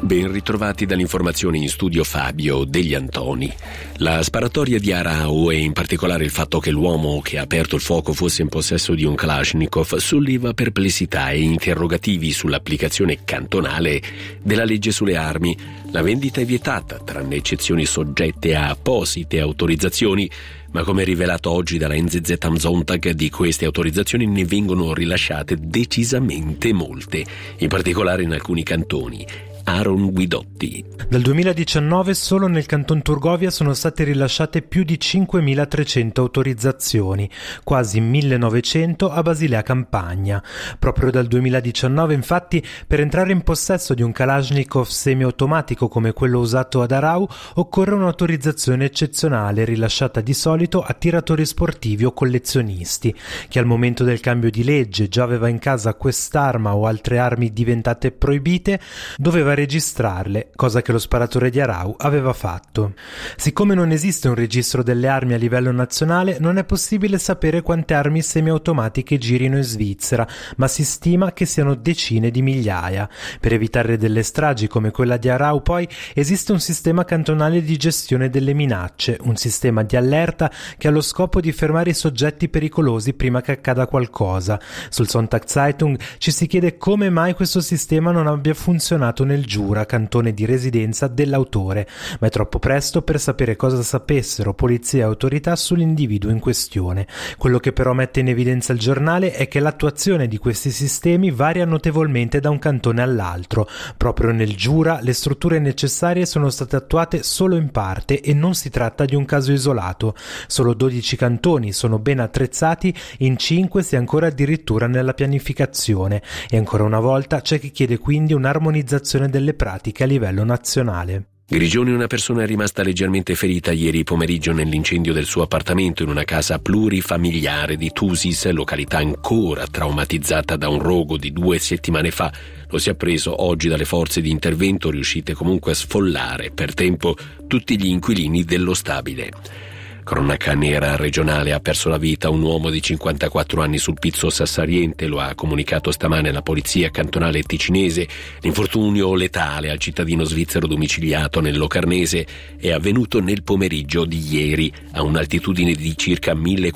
Ben ritrovati dall'informazione in studio Fabio Degli Antoni. La sparatoria di Arau e in particolare il fatto che l'uomo che ha aperto il fuoco fosse in possesso di un Kalashnikov solleva perplessità e interrogativi sull'applicazione cantonale della legge sulle armi. La vendita è vietata, tranne eccezioni soggette a apposite autorizzazioni, ma come rivelato oggi dalla NZZ am Sonntag, di queste autorizzazioni ne vengono rilasciate decisamente molte, in particolare in alcuni cantoni. Aaron Guidotti. Dal 2019 solo nel canton Turgovia sono state rilasciate più di 5.300 autorizzazioni, quasi 1.900 a Basilea Campagna. Proprio dal 2019, infatti, per entrare in possesso di un Kalashnikov semiautomatico come quello usato ad Arau occorre un'autorizzazione eccezionale rilasciata di solito a tiratori sportivi o collezionisti, che al momento del cambio di legge già aveva in casa quest'arma o altre armi diventate proibite, doveva registrarle, cosa che lo sparatore di Arau aveva fatto. Siccome non esiste un registro delle armi a livello nazionale, non è possibile sapere quante armi semiautomatiche girino in Svizzera, ma si stima che siano decine di migliaia. Per evitare delle stragi come quella di Arau, poi, esiste un sistema cantonale di gestione delle minacce, un sistema di allerta che ha lo scopo di fermare i soggetti pericolosi prima che accada qualcosa. Sul Sonntagszeitung ci si chiede come mai questo sistema non abbia funzionato nel Giura, cantone di residenza dell'autore, ma è troppo presto per sapere cosa sapessero polizia e autorità sull'individuo in questione. Quello che però mette in evidenza il giornale è che l'attuazione di questi sistemi varia notevolmente da un cantone all'altro. Proprio nel Giura le strutture necessarie sono state attuate solo in parte e non si tratta di un caso isolato. Solo 12 cantoni sono ben attrezzati, in 5 si è ancora addirittura nella pianificazione, e ancora una volta c'è chi chiede quindi un'armonizzazione delle pratiche a livello nazionale. Grigioni, una persona è rimasta leggermente ferita ieri pomeriggio nell'incendio del suo appartamento in una casa plurifamiliare di Thusis, località ancora traumatizzata da un rogo di 2 settimane fa. Lo si è appreso oggi dalle forze di intervento, riuscite comunque a sfollare per tempo tutti gli inquilini dello stabile. Cronaca nera regionale: ha perso la vita un uomo di 54 anni sul Pizzo Sassariente, lo ha comunicato stamane la polizia cantonale ticinese. L'infortunio letale al cittadino svizzero domiciliato nel Locarnese è avvenuto nel pomeriggio di ieri a un'altitudine di circa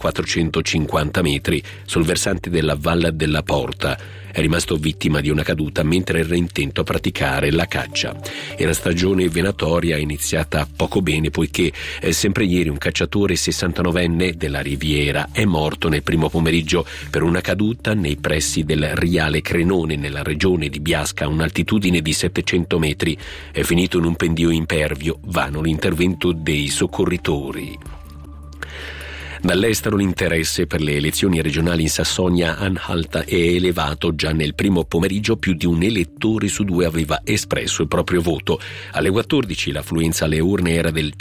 1450 metri sul versante della Valle della Porta. È rimasto vittima di una caduta mentre era intento a praticare la caccia. E la stagione venatoria è iniziata poco bene, poiché sempre ieri un cacciatore 69enne della Riviera è morto nel primo pomeriggio per una caduta nei pressi del Riale Crenone, nella regione di Biasca, a un'altitudine di 700 metri. È finito in un pendio impervio, vano l'intervento dei soccorritori. Dall'estero l'interesse per le elezioni regionali in Sassonia-Anhalt è elevato. Già nel primo pomeriggio più di un elettore su 2 aveva espresso il proprio voto. Alle 14 l'affluenza alle urne era del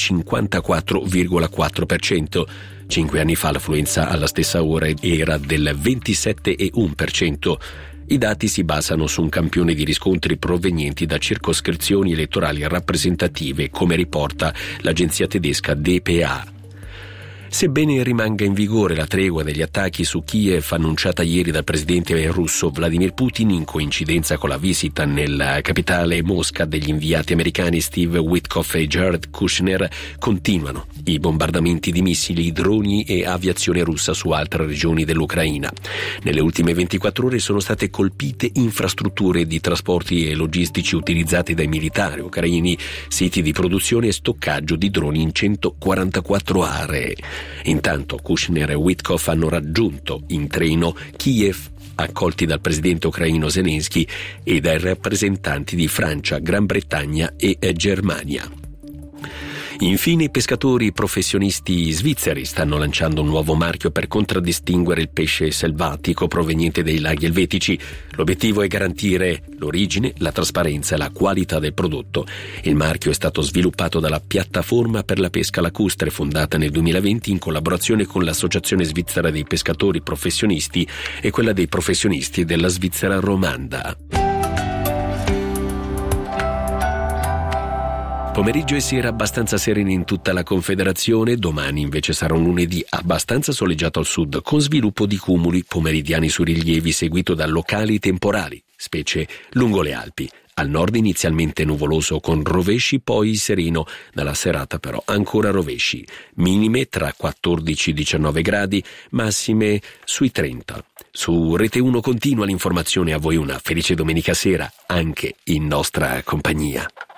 54,4%. 5 anni fa l'affluenza alla stessa ora era del 27,1%. I dati si basano su un campione di riscontri provenienti da circoscrizioni elettorali rappresentative, come riporta l'agenzia tedesca dpa. Sebbene rimanga in vigore la tregua degli attacchi su Kiev annunciata ieri dal presidente russo Vladimir Putin, in coincidenza con la visita nella capitale Mosca degli inviati americani Steve Witkoff e Jared Kushner, continuano i bombardamenti di missili, droni e aviazione russa su altre regioni dell'Ucraina. Nelle ultime 24 ore sono state colpite infrastrutture di trasporti e logistici utilizzati dai militari ucraini, siti di produzione e stoccaggio di droni in 144 aree. Intanto Kushner e Witkoff hanno raggiunto in treno Kiev, accolti dal presidente ucraino Zelensky e dai rappresentanti di Francia, Gran Bretagna e Germania. Infine, i pescatori professionisti svizzeri stanno lanciando un nuovo marchio per contraddistinguere il pesce selvatico proveniente dai laghi elvetici. L'obiettivo è garantire l'origine, la trasparenza e la qualità del prodotto. Il marchio è stato sviluppato dalla Piattaforma per la pesca lacustre, fondata nel 2020 in collaborazione con l'Associazione Svizzera dei Pescatori Professionisti e quella dei professionisti della Svizzera romanda. Pomeriggio e sera abbastanza sereni in tutta la Confederazione, domani invece sarà un lunedì abbastanza soleggiato al sud, con sviluppo di cumuli pomeridiani su rilievi seguito da locali temporali, specie lungo le Alpi. Al nord inizialmente nuvoloso con rovesci, poi sereno. Dalla serata però ancora rovesci. Minime tra 14 e 19 gradi, massime sui 30. Su Rete 1 continua l'informazione. A voi una felice domenica sera, anche in nostra compagnia.